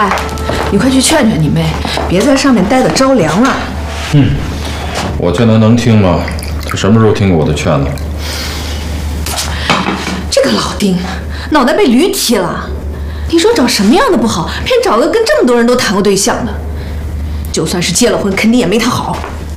哎，你快去劝劝你妹，别在上面待得着凉了。 我劝她能听吗？她什么时候听过我的劝呢？ 这个老丁，脑袋被驴踢了。你说找什么样的不好，偏找个跟这么多人都谈过对象的，就算是结了婚，肯定也没他好。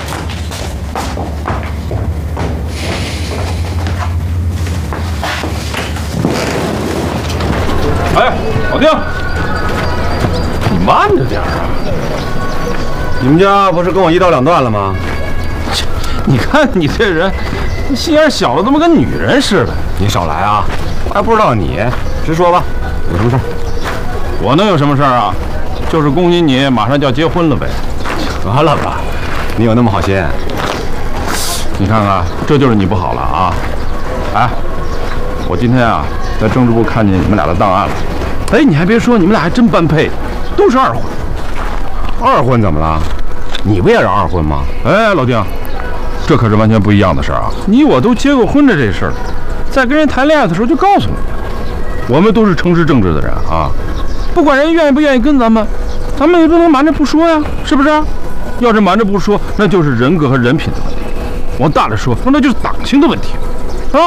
哎，老丁，你慢着点啊！ 你们家不是跟我一刀两断了吗？ 你看你这人，心眼小的怎么跟女人似的？ 你少来啊！我还不知道你，直说吧，有什么事儿？ 我能有什么事儿啊？就是恭喜你马上就要结婚了呗。 得了吧，你有那么好心？ 你看看，这就是你不好了啊！哎，我今天啊在政治部看见你们俩的档案了。哎，你还别说，你们俩还真般配，都是二婚。 二婚怎么了？你不也是二婚吗？ 哎，老丁，这可是完全不一样的事儿啊！你我都结过婚的这事儿，在跟人谈恋爱的时候就告诉你，我们都是诚实正直的人啊。不管人愿意不愿意跟咱们也不能瞒着不说呀，是不是？要是瞒着不说，那就是人格和人品的问题。往大了说，那就是党性的问题啊！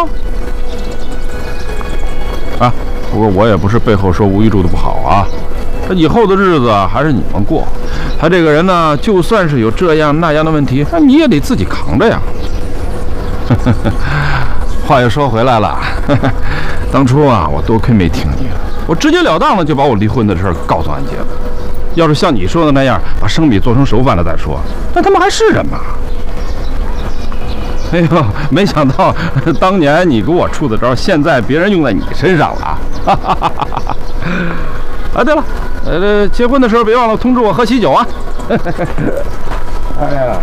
啊，不过我也不是背后说吴玉柱的不好啊，他以后的日子还是你们过。他这个人呢，就算是有这样那样的问题，那你也得自己扛着呀。话又说回来了，当初啊，我多亏没听你，我直截了当的就把我离婚的事儿告诉安杰了。要是像你说的那样，把生米做成熟饭了再说，那他妈还是人吗？哎呦，没想到当年你给我出的招，现在别人用在你身上了啊！啊，对了，结婚的时候别忘了通知我喝喜酒啊！哎呀。